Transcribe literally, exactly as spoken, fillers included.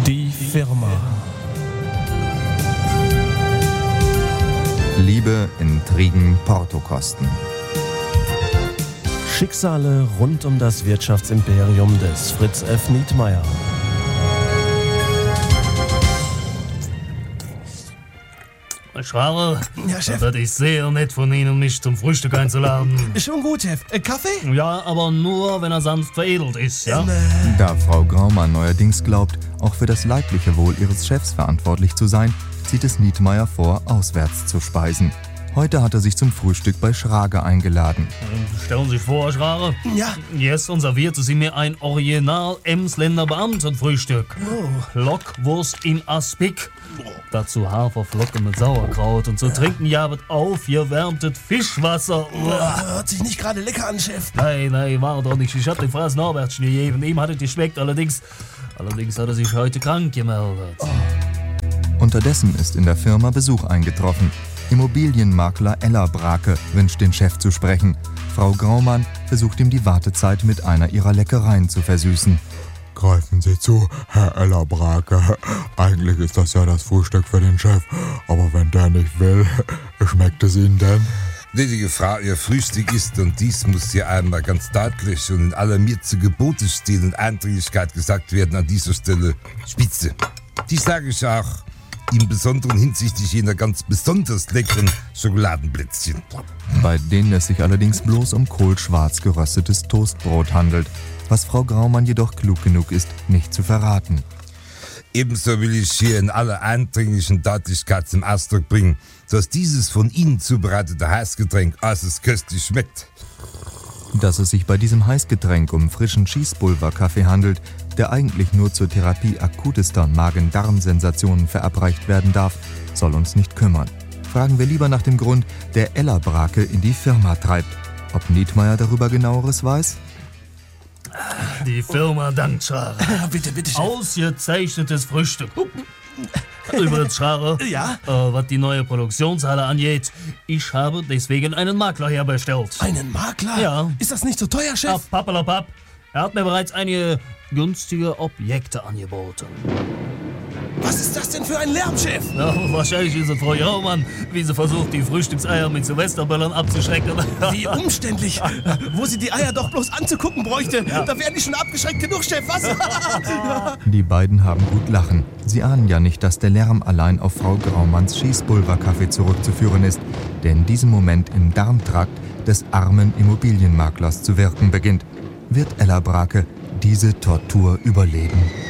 Die Firma. Liebe, Intrigen, Portokosten. Schicksale rund um das Wirtschaftsimperium des Fritz F. Nietmeyer. Schwager, Ja, Chef. das ist sehr nett von Ihnen, mich zum Frühstück einzuladen. Schon gut, Chef. Äh, Kaffee? Ja, aber nur, wenn er sanft veredelt ist, ja? Da Frau Graumann neuerdings glaubt, auch für das leibliche Wohl ihres Chefs verantwortlich zu sein, zieht es Nietmeyer vor, auswärts zu speisen. Heute hat er sich zum Frühstück bei Schrager eingeladen. Stellen Sie sich vor, Schwager. Ja. Jetzt und servierte sie mir ein Original Emsländer Beamtenfrühstück. Oh. Lockwurst in Aspik. Dazu Haferflocken mit Sauerkraut und zu trinken jabet aufgewärmtes Fischwasser. Boah, hört sich nicht gerade lecker an, Chef. Nein, nein, war doch nicht. Ich hab den Fraß Norbertchen gegeben. Ihm hat es geschmeckt, allerdings, allerdings hat er sich heute krank gemeldet. Oh. Unterdessen ist in der Firma Besuch eingetroffen. Immobilienmakler Ella Brake wünscht den Chef zu sprechen. Frau Graumann versucht ihm die Wartezeit mit einer ihrer Leckereien zu versüßen. Greifen Sie zu, Herr Ella Brake. Eigentlich ist das ja das Frühstück für den Chef. Aber wenn der nicht will, schmeckt es Ihnen denn? Gnädige Frau, Ihr Frühstück ist, und dies muss hier einmal ganz deutlich und in aller mir zu Gebote stehen und Eindringlichkeit gesagt werden, an dieser Stelle Spitze. Dies sage ich auch im Besonderen hinsichtlich jener ganz besonders leckeren Schokoladenplätzchen. Bei denen es sich allerdings bloß um kohlschwarz geröstetes Toastbrot handelt, was Frau Graumann jedoch klug genug ist, nicht zu verraten. Ebenso will ich hier in aller eindringlichen Deutlichkeit zum Ausdruck bringen, dass dieses von Ihnen zubereitete Heißgetränk äußerst köstlich schmeckt. Dass es sich bei diesem Heißgetränk um frischen Schießpulverkaffee handelt, der eigentlich nur zur Therapie akutester Magen-Darm-Sensationen verabreicht werden darf, soll uns nicht kümmern. Fragen wir lieber nach dem Grund, der Ella Brake in die Firma treibt. Ob Nietmeyer darüber Genaueres weiß? Die Firma dankt, Schrager. Ja, bitte, bitte, Chef. Ausgezeichnetes Frühstück. Übrigens, Schrager, Ja? äh, was die neue Produktionshalle angeht, ich habe deswegen einen Makler herbestellt. Einen Makler? Ja. Ist das nicht so teuer, Chef? Ab, pappelapapp. Er hat mir bereits einige günstige Objekte angeboten. Was ist das denn für ein Lärm, Chef? Ja, wahrscheinlich ist es Frau Jaumann, wie sie versucht, die Frühstückseier mit Silvesterböllern abzuschrecken. Wie umständlich. Wo sie die Eier doch bloß anzugucken bräuchte. Ja. Da wären die schon abgeschreckt genug, Chef, was? Die beiden haben gut lachen. Sie ahnen ja nicht, dass der Lärm allein auf Frau Graumanns Schießpulverkaffee zurückzuführen ist, der in diesem Moment im Darmtrakt des armen Immobilienmaklers zu wirken beginnt. Wird Ella Brake diese Tortur überleben?